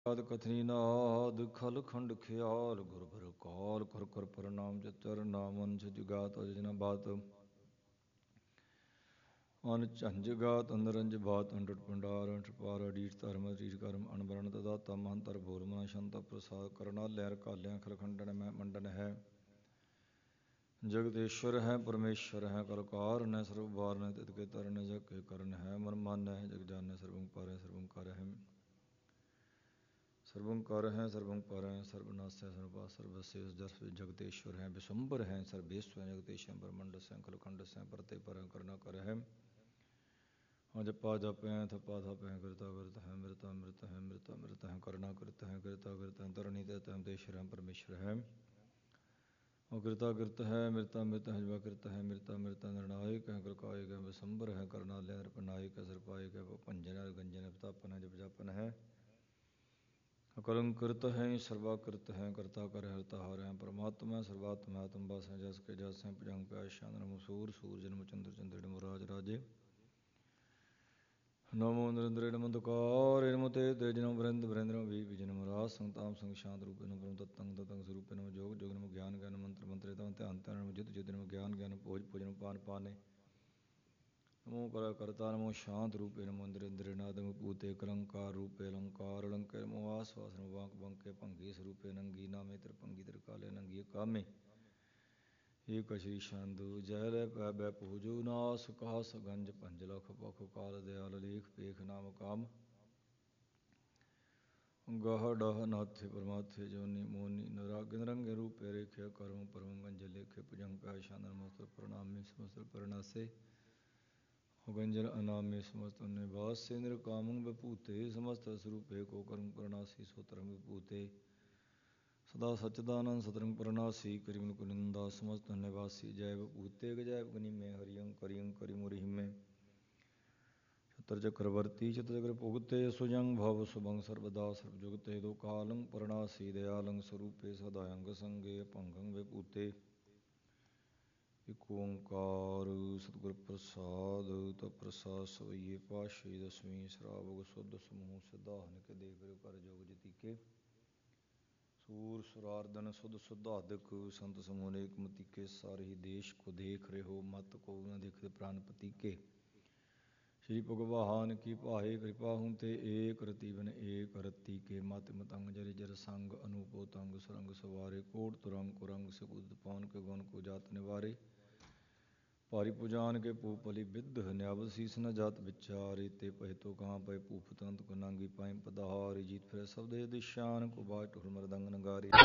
ਆਦਿ ਕਥਨੀ ਨਾਦ ਖਲ ਖੰਡ ਖਿਆਲ ਗੁਰ ਬਰ ਕਾਲ ਕਰ ਕਰ ਪ੍ਰਣਾਮ ਚਤਰ ਨਾਮਨ ਜੁਗਾਤ ਅਜਨਾ ਬਾਤ ਅਨ ਝੰਜ ਗਾਤ ਅੰਦਰੰਜ ਬਾਤ ਅੰਡਟ ਪੰਡਾਰ ਅੰਟਪਾਰ ਅਡੀਟ ਧਰਮ ਰੀਰ ਕਰਮ ਅਨਬਰਨ ਤਦਾਤਾ ਮਹੰਤਰ ਬੋਲ ਮਨਾ ਸ਼ੰਤ ਪ੍ਰਸਾਦ ਕਰਨਾ ਲਹਿਰ ਕਾਲਿਆਂ ਖਲ ਖੰਡਨ ਮੈਂ ਮੰਡਨ ਹੈ ਜਗਦੇਸ਼ਵਰ ਹੈ ਪਰਮੇਸ਼ਵਰ ਹੈ ਕਲਕਾਰ ਨੇ ਸਰਬ ਬਾਰ ਨੇ ਤਿਤ ਕੇ ਤਰਨ ਜਗ ਕੇ ਕਰਨ ਹੈ ਮਨ ਮਨ ਹੈ ਜਗ ਜਾਨ ਸਰਬੰ ਪਰ ਹੈ ਸਰਬੰ ਕਰ ਹੈ ਸਰਬੰਕਾਰ ਹੈ ਸਰਬੰਕਾਰ ਹੈ ਸਰਬਨਾਸ਼ ਹੈ ਸਰਬਾ ਸਰਬਸੇ ਜਸ ਜਗਦੇਸ਼ਵਰ ਹੈ ਵਿਸ਼ੰਬਰ ਹੈ ਸਰਬੇਸ਼ਵਰ ਜਗਦੇਸ਼ੰ ਬ੍ਰਹਮੰਡ ਸੈਂਖਲ ਖੰਡ ਸੈਂ ਪਰਤੇ ਪਰ ਕਰਨਾ ਕਰ ਹੈ ਜਪਾ ਜਪੈ ਥਪਾ ਥਪੈ ਕਰਤਾ ਕਰਤ ਹੈ ਮਿਰਤਾ ਮਿਰਤ ਹੈ ਮਿਰਤਾ ਮਿਰਤ ਹੈ ਕਰਨਾ ਕਰਤ ਹੈ ਕਿਰਤਾ ਕਿਰਤ ਹੈ ਤਰਣੀ ਤੇ ਤਮ ਦੇਸ਼ਰ ਹੈ ਪਰਮੇਸ਼ਰ ਹੈ ਕਿਰਤਾ ਕਿਰਤ ਹੈ ਮਿਰਤਾ ਮਿਰਤ ਹੈ ਜਵਾ ਕਿਰਤ ਹੈ ਮਿਰਤਾ ਮਿਰਤ ਨਿਰਣਾਇਕ ਹੈ ਕਲਕਾਇਕ ਹੈ ਵਿਸ਼ੰਬਰ ਹੈ ਕਰਨਾ ਲੈ ਪਨਾਇਕ ਹੈ ਸਰਪਾਇਕ ਹੈ ਭੰਜਨ ਹੈ ਗੰਜਨ ਹੈ ਪ੍ਰਤਾਪਨ ਹੈ ਜਪ ਜਾਪਨ ਹੈ ਅਕਲੰਕ੍ਰਿਤ ਹੈ ਸਰਵਾਕ੍ਰਿਤ ਹੈ ਕਰਤਾ ਕਰ ਹਰਤਾ ਹਰ ਹੈ ਪਰਮਾਤਮਾ ਸਰਵਾਤਮਾ ਆਤਮ ਬਸ ਹੈ ਜਸ ਕੇ ਜਸ ਹੈ ਭੁਜੰਗ ਪਿਆ ਸ਼ਾਨਰ ਮਸੂਰ ਸੂਰ ਜਨਮ ਚੰਦਰ ਚੰਦਰ ਮੁਰਾਜ ਰਾਜੇ ਨਮੋ ਨਿਰੰਦਰ ਨਮੰਦਕਾਰ ਨਮੋ ਤੇ ਤੇਜਨਮ ਵਰਿੰਦ ਵਰਿੰਦਰਮ ਵੀ ਵਿਜਨਮ ਰਾਜ ਸੰਤਾਮ ਸੰਗ ਸ਼ਾਂਤ ਰੂਪੇ ਨਮ ਬ੍ਰਹਮ ਤਤੰਗ ਤਤੰਗ ਸਰੂਪੇ ਨਮ ਜੋਗ ਜੋਗ ਨਮ ਗਿਆਨ ਗਿਆਨ ਮੰਤਰ ਮੰਤਰੇ ਤਮ ਧਿਆਨ ਧਿਆਨ ਨਮ ਜਿਤ ਜਿਤ ਨਮ ਗਿਆਨ ਗਿਆਨ ਭੋਜ ਭੋਜਨ ਪਾਨ ਪਾਨੇ ਨਮੋ ਕਰ ਕਰਤਾ ਨਮੋ ਸ਼ਾਂਤ ਰੂਪੇ ਨਮੋ ਇੰਦਰ ਇੰਦਰਨਾਦ ਨਮੋ ਭੂਤੇ ਕਲੰਕਾਰ ਰੂਪੇ ਅਲੰਕਾਰ ਅਲੰਕਾਰ ਨਮੋ ਆਸ ਵਾਸ ਨਮੋ ਵਾਂਕ ਬੰਕੇ ਭੰਗੀ ਸਰੂਪੇ ਨੰਗੀ ਨਾਮੇ ਤ੍ਰਿਪੰਗੀ ਤ੍ਰਿਕਾਲੇ ਨੰਗੀ ਕਾਮੇ ਏਕ ਸ਼੍ਰੀ ਸ਼ੰਦੂ ਜੈ ਲੈ ਪੈ ਬੈ ਪੂਜੂ ਨਾਸ ਕਾਸ ਗੰਜ ਪੰਜ ਲਖ ਪਖ ਕਾਲ ਦਿਆਲ ਲੇਖ ਪੇਖ ਨਾਮ ਕਾਮ ਗਹ ਡਹ ਨਾਥੇ ਪਰਮਾਥੇ ਜੋਨੀ ਮੋਨੀ ਨਰਾਗ ਨਿਰੰਗੇ ਰੂਪੇ ਰੇਖੇ ਕਰਮ ਪਰਮ ਗੰਜ ਲੇਖੇ ਭੁਜੰਗ ਪੈ ਸ਼ਾਨਰ ਮਸਤਰ ਪ੍ਰਣਾਮੇ ਸਮਸਤਰ ਪ੍ਰਣਾਸੇ ਗੰਜਨ ਅਨਾਮੇ ਸਮਸਤ ਨਿਵਾਸੇ ਨਿਰਕਾਮੰ ਵਿਭੂਤੇ ਸਮਸਤ ਸਰੂਪੇ ਕੋ ਕਰਮ ਪ੍ਰਣਾਸੀ ਸੋਤਰੰ ਵਿਭੂਤੇ ਸਦਾ ਸਚਦਾਨੰਦ ਸਤਰੰ ਪ੍ਰਣਾਸੀ ਕਰਿਮਨ ਕੁਨਿੰਦਾ ਸਮਸਤ ਨਿਵਾਸੀ ਜੈ ਵਿਭੂਤੇ ਗਜੈ ਗਨੀਮੇ ਹਰਿਯੰ ਕਰਿਯੰ ਕਰਿ ਮੁਰਿਹਿਮੇ ਚਤਰ ਚਕਰਵਰਤੀ ਚਤਰ ਚਕਰ ਭੁਗਤੇ ਸੁਜੰ ਭਵ ਸੁਭੰ ਸਰਬਦਾ ਸਰਬ ਜੁਗਤੇ ਦੋ ਕਾਲੰ ਪ੍ਰਣਾਸੀ ਦਇਆਲੰ ਸਰੂਪੇ ਸਦਾ ਅੰਗ ਸੰਗੇ ਭੰਗੰ ਵਿਭੂਤੇ ਇਕ ਓੰਕਾਰ ਸਤਿਗੁਰ ਪ੍ਰਸਾਦ ਤਾ ਪ੍ਰਸਾਦ ਸਵਈਏ ਪਾਤਸ਼ਾਹੀ ਦਸਵੀਂ ਸ਼ਰਾਵਗ ਸੁਧ ਸਮੂਹ ਸਿਧਾਹਨ ਕੇ ਦੇਖ ਕਰਿਓ ਕਰ ਜੋਗ ਜਤੀਕੇ ਸੂਰ ਸੁਰਾਰਦਨ ਸੁਧ ਸੁਧਾਦਿਕ ਸੰਤ ਸਮੂਹ ਅਨੇਕ ਮਤੀਕੇ ਸਾਰੇ ਦੇਸ਼ ਕੋ ਦੇਖ ਰਹੇ ਹੋ ਮਤ ਕੋ ਨ ਦੇਖਦੇ ਪ੍ਰਾਨ ਪਤੀਕੇ ਸ਼੍ਰੀ ਭਗਵਾਨ ਕੀ ਭਾਏ ਕਿਰਪਾ ਹੂੰ ਤੇ ਏਕ ਰਤੀ ਬਨ ਏਕ ਰਤੀ ਕੇ ਮਤ ਮਤੰਗ ਜਰ ਜਰ ਸੰਗ ਅਨੂਪੋ ਤੰਗ ਸਰੰਗ ਸਵਾਰੇ ਕੋਟ ਤੁਰੰਗ ਕੁਰੰਗ ਸਿਬੁੱਧ ਪੌਨ ਕੇ ਗੁਣ ਕੋ ਜਾਤ ਨਿਵਾਰੇ ਭਾਰੀ ਪੁਜਾਨ ਕੇ ਪੂਪਲੀ ਬਿੱਧ ਨਿਆਵ ਸੀਸ ਨ ਜਾਤ ਵਿਚਾਰੇ ਤੇ ਪਏ ਤੋ ਕਹਾਂ ਪਏ ਭੂਪ ਤੰਤ ਕੋ ਨਾਂਗੀ ਪਾਏ ਪਦਹਾਰੀ ਜੀਤ ਫਿਰ ਸਬਦੇ ਦਿਸ਼ਾਨ ਕੋ ਬਾਜ ਢੋਲ ਮਰਦੰਗ ਨਗਾਰੇ